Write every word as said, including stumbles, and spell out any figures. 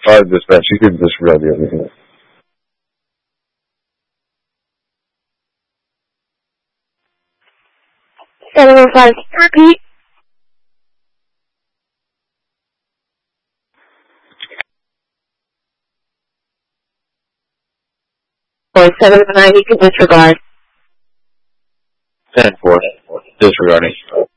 five dispatch. You can disregard the other thing. seven one five, repeat. Or seven nine, you can disregard. ten four, disregarding.